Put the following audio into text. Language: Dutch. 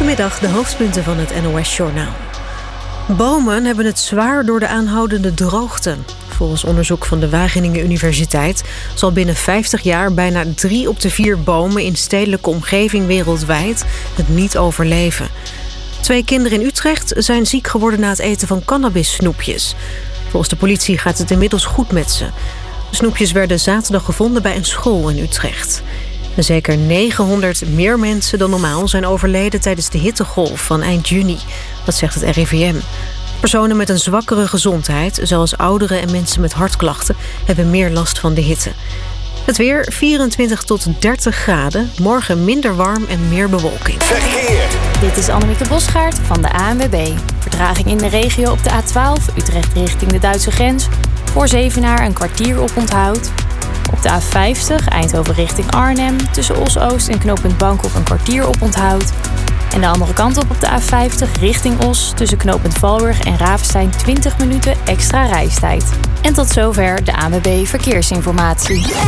Goedemiddag, de hoofdpunten van het NOS-journaal. Bomen hebben het zwaar door de aanhoudende droogte. Volgens onderzoek van de Wageningen Universiteit zal binnen 50 jaar bijna 3 op de 4 bomen in stedelijke omgeving wereldwijd het niet overleven. 2 kinderen in Utrecht zijn ziek geworden na het eten van cannabissnoepjes. Volgens de politie gaat het inmiddels goed met ze. De snoepjes werden zaterdag gevonden bij een school in Utrecht. En zeker 900 meer mensen dan normaal zijn overleden tijdens de hittegolf van eind juni. Dat zegt het RIVM. Personen met een zwakkere gezondheid, zoals ouderen en mensen met hartklachten, hebben meer last van de hitte. Het weer 24 tot 30 graden. Morgen minder warm en meer bewolking. Verkeer. Dit is Annemieke Bosgaard van de ANWB. Vertraging in de regio op de A12, Utrecht richting de Duitse grens. Voor Zevenaar een kwartier op onthoud. Op de A50, Eindhoven richting Arnhem. Tussen Os-Oost en knooppunt Bankhoef een kwartier op onthoud. En de andere kant op de A50 richting Os. Tussen knooppunt Valburg en Ravenstein 20 minuten extra reistijd. En tot zover de ANWB Verkeersinformatie.